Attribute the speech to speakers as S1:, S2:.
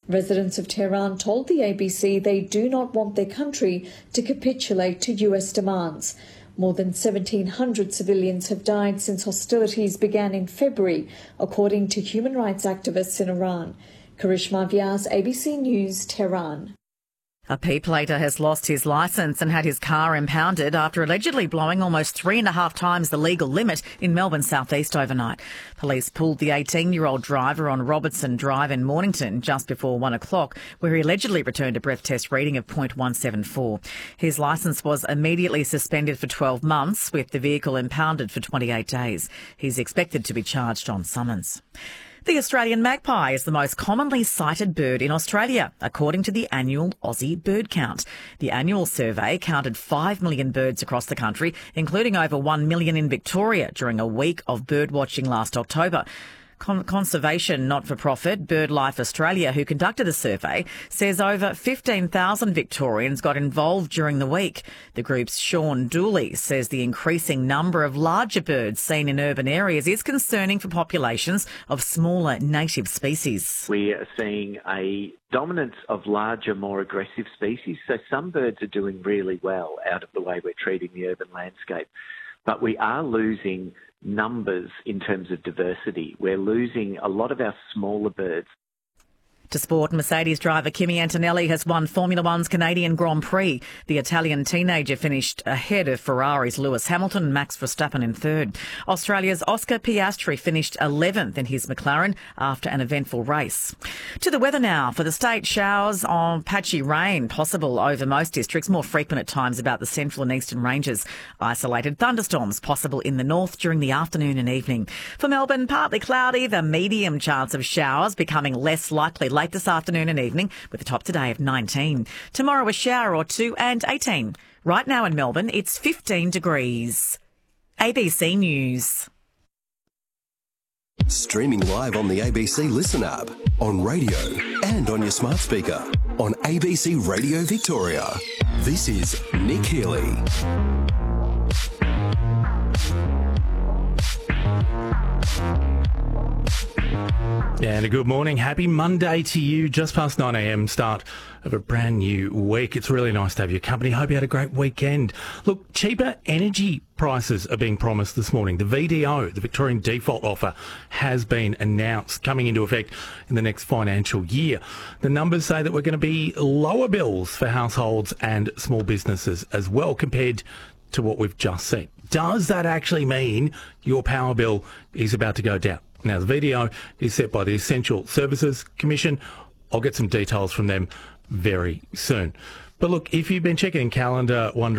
S1: Residents of Tehran told the ABC they do not want their country to capitulate to US demands. More than 1,700 civilians have died since hostilities began in February, according to human rights activists in Iran. Karishma Vyas, ABC News, Tehran.
S2: A P-plater has lost his licence and had his car impounded after allegedly blowing almost 3.5 times the legal limit in Melbourne's southeast overnight. Police pulled the 18-year-old driver on Robertson Drive in Mornington just before 1 o'clock, where he allegedly returned a breath test reading of .174. His licence was immediately suspended for 12 months, with the vehicle impounded for 28 days. He's expected to be charged on summons. The Australian magpie is the most commonly sighted bird in Australia, according to the annual Aussie Bird Count. The annual survey counted 5 million birds across the country, including over 1 million in Victoria during a week of bird watching last October. Conservation not-for-profit BirdLife Australia, who conducted the survey, says over 15,000 Victorians got involved during the week. The group's Sean Dooley says the increasing number of larger birds seen in urban areas is concerning for populations of smaller native species.
S3: We are seeing a dominance of larger, more aggressive species. So some birds are doing really well out of the way we're treating the urban landscape. But we are losing numbers in terms of diversity. We're losing a lot of our smaller birds.
S2: To sport, Mercedes driver Kimi Antonelli has won Formula One's Canadian Grand Prix. The Italian teenager finished ahead of Ferrari's Lewis Hamilton and Max Verstappen in third. Australia's Oscar Piastri finished 11th in his McLaren after an eventful race. To the weather now. For the state, showers on patchy rain possible over most districts, more frequent at times about the central and eastern ranges. Isolated thunderstorms possible in the north during the afternoon and evening. For Melbourne, partly cloudy, the medium chance of showers becoming less likely late this afternoon and evening, with a top today of 19. Tomorrow a shower or two and 18. Right now in Melbourne, it's 15 degrees. ABC News.
S4: Streaming live on the ABC Listen app, on radio and on your smart speaker, on ABC Radio Victoria. This is Nick Healy.
S5: And a good morning. Happy Monday to you. Just past 9 a.m. start of a brand new week. It's really nice to have your company. Hope you had a great weekend. Look, cheaper energy prices are being promised this morning. The VDO, the Victorian Default Offer, has been announced, coming into effect in the next financial year. The numbers say that we're going to be lower bills for households and small businesses as well compared to what we've just seen. Does that actually mean your power bill is about to go down? Now, the VDO is set by the Essential Services Commission. I'll get some details from them very soon. But look, if you've been checking calendar, wondering